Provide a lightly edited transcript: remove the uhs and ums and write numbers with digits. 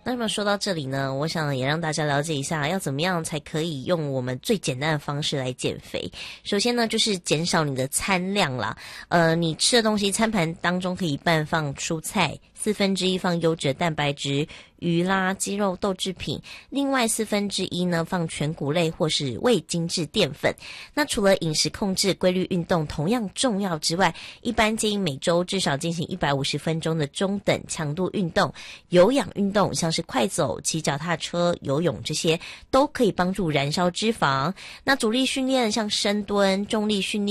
那么说到这里呢，我想也让大家了解一下，要怎么样才可以用我们最简单的方式来减肥。首先呢，就是减少你的餐量啦。你吃的东西餐盘当中可以一半放蔬菜，1/4放优质的蛋白质，鱼啦、鸡肉、豆制品，另外1/4呢放全谷类或是未精制淀粉。那除了饮食控制、规律运动同样重要之外，一般建议每周至少进行150分钟的中等强度运动，有氧运动像是快走、骑脚踏车、游泳这些都可以帮助燃烧脂肪。那阻力训练像深蹲、重力训练